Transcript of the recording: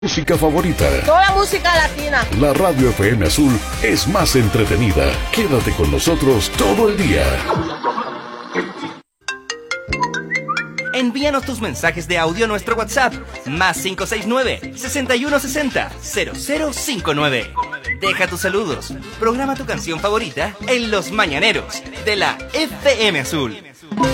Música favorita. Toda música latina. La Radio FM Azul es más entretenida. Quédate con nosotros todo el día. Envíanos tus mensajes de audio a nuestro WhatsApp, más 569-6160-0059. Deja tus saludos, programa tu canción favorita en Los Mañaneros de la FM Azul.